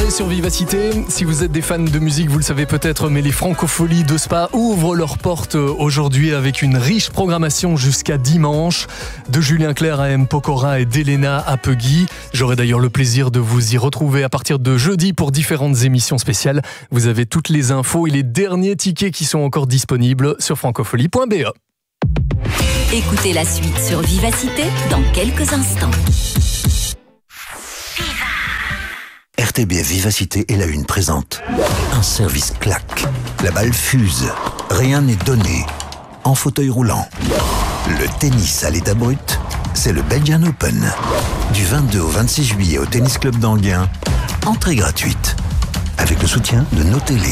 soirée sur Vivacité. Si vous êtes des fans de musique, vous le savez peut-être, mais les Francopholies de Spa ouvrent leurs portes aujourd'hui avec une riche programmation jusqu'à dimanche. De Julien Clerc à M. Pokora et d'Elena à Peggy. J'aurai d'ailleurs le plaisir de vous y retrouver à partir de jeudi pour différentes émissions spéciales. Vous avez toutes les infos et les derniers tickets qui sont encore disponibles sur francofolie.be. Écoutez la suite sur Vivacité dans quelques instants. RTBF Vivacité est la une présente. Un service claque. La balle fuse. Rien n'est donné. En fauteuil roulant. Le tennis à l'état brut, c'est le Belgian Open. Du 22 au 26 juillet au Tennis Club d'Anguin. Entrée gratuite. Avec le soutien de nos télés.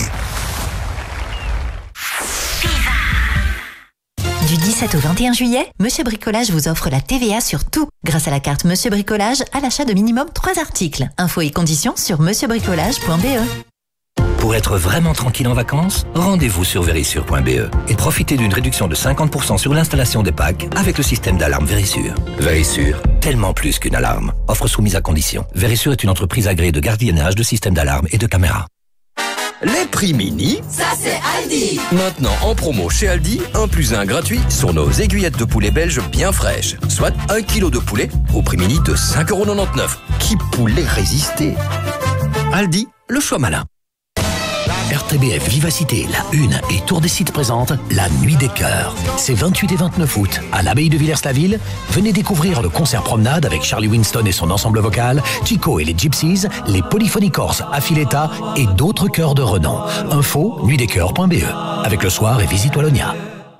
Du 17 au 21 juillet, Monsieur Bricolage vous offre la TVA sur tout. Grâce à la carte Monsieur Bricolage, à l'achat de minimum 3 articles. Infos et conditions sur monsieurbricolage.be. Pour être vraiment tranquille en vacances, rendez-vous sur Verisure.be et profitez d'une réduction de 50% sur l'installation des packs avec le système d'alarme Verisure. Verisure, tellement plus qu'une alarme. Offre soumise à condition. Verisure est une entreprise agréée de gardiennage de systèmes d'alarme et de caméras. Les prix mini, Ça c'est Aldi. maintenant en promo chez Aldi, 1 + 1 gratuit sur nos aiguillettes de poulet belge bien fraîches. Soit 1 kg de poulet au prix mini de 5,99 €. Qui pourrait résister? Aldi, le choix malin. RTBF Vivacité, la Une et Tour des Sites présente la Nuit des Cœurs. C'est 28 et 29 août à l'abbaye de Villers-la-Ville. Venez découvrir le concert promenade avec Charlie Winston et son ensemble vocal, Chico et les Gypsies, les Polyphonies Corses Affiletta et d'autres chœurs de renom. Info nuitdescoeurs.be. Avec le soir et visite Wallonia.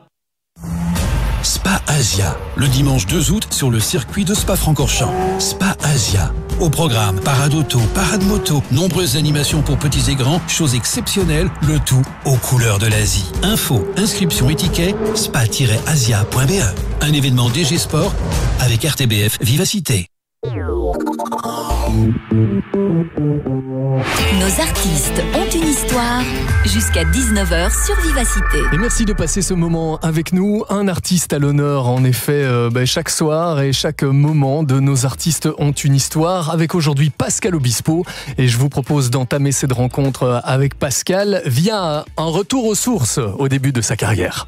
Spa Asia, le dimanche 2 août sur le circuit de Spa-Francorchamps. Spa Asia. Au programme, parade auto, parade moto, nombreuses animations pour petits et grands, choses exceptionnelles, le tout aux couleurs de l'Asie. Info, inscription et ticket, spa-asia.be. Un événement DG Sport avec RTBF Vivacité. Nos artistes ont une histoire jusqu'à 19h sur Vivacité. Et merci de passer ce moment avec nous. Un artiste à l'honneur, en effet, chaque soir et chaque moment de nos artistes ont une histoire. Avec aujourd'hui Pascal Obispo. Et je vous propose d'entamer cette rencontre avec Pascal via un retour aux sources au début de sa carrière.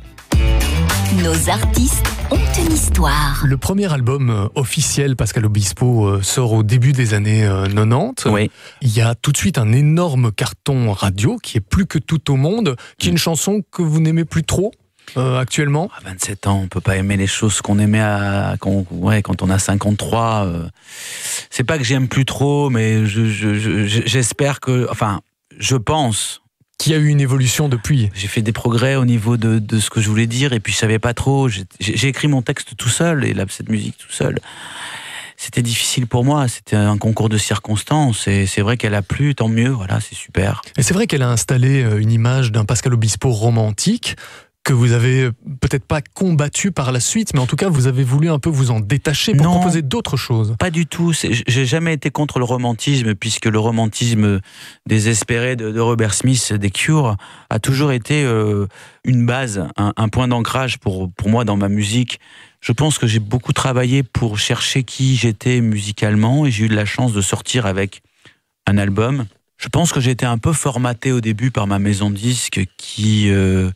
Nos artistes ont une histoire. Le premier album officiel, Pascal Obispo, sort au début des années 90. Oui. Il y a tout de suite un énorme carton radio qui est Plus que tout au monde, qui est une chanson que vous n'aimez plus trop actuellement. À 27 ans, on peut pas aimer les choses qu'on aimait quand on a 53. C'est pas que j'aime plus trop, mais j'espère que... Enfin, je pense... Qui a eu une évolution depuis. J'ai fait des progrès au niveau de ce que je voulais dire, et puis je savais pas trop. J'ai écrit mon texte tout seul, et là, cette musique tout seul. C'était difficile pour moi, c'était un concours de circonstances, et c'est vrai qu'elle a plu, tant mieux, voilà, c'est super. Et c'est vrai qu'elle a installé une image d'un Pascal Obispo romantique, que vous avez peut-être pas combattu par la suite, mais en tout cas, vous avez voulu un peu vous en détacher pour proposer d'autres choses. Pas du tout. J'ai jamais été contre le romantisme, puisque le romantisme désespéré de Robert Smith, des Cure, a toujours été une base, un point d'ancrage pour moi dans ma musique. Je pense que j'ai beaucoup travaillé pour chercher qui j'étais musicalement, et j'ai eu de la chance de sortir avec un album. Je pense que j'ai été un peu formaté au début par ma maison de disques qui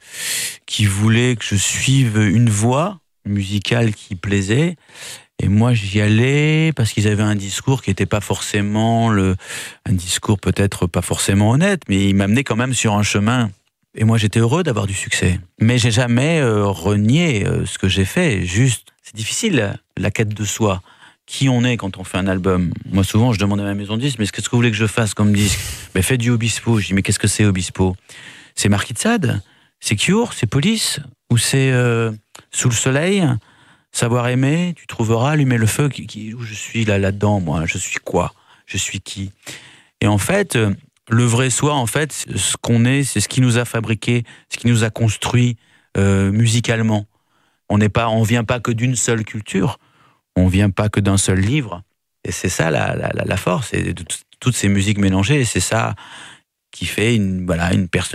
voulait que je suive une voie musicale qui plaisait. Et moi, j'y allais parce qu'ils avaient un discours qui n'était pas forcément un discours peut-être pas forcément honnête, mais ils m'amenaient quand même sur un chemin. Et moi, j'étais heureux d'avoir du succès. Mais j'ai jamais renié ce que j'ai fait. Juste, c'est difficile, la quête de soi. Qui on est quand on fait un album. Moi, souvent, je demande à ma maison de disques, mais qu'est-ce que vous voulez que je fasse comme disque? Ben, faites du Obispo. Je dis, mais qu'est-ce que c'est Obispo? C'est Marquis de Sade? C'est Cure? C'est Police? Ou c'est Sous le soleil? Savoir aimer? Tu trouveras, allumer le feu? Où je suis là-dedans, moi? Je suis quoi? Je suis qui? Et en fait, le vrai soi, en fait, ce qu'on est, c'est ce qui nous a fabriqué, ce qui nous a construit musicalement. On vient pas que d'une seule culture. On vient pas que d'un seul livre, et c'est ça la force, et de toutes ces musiques mélangées, et c'est ça qui fait une personnalité.